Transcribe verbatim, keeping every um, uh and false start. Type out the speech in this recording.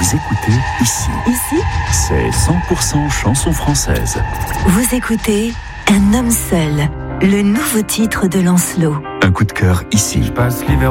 Vous écoutez ici. Ici, C'est cent pour cent chanson française. vous écoutez Un homme seul, le nouveau titre de Lancelot. Un coup de cœur ici. Je passe l'hiver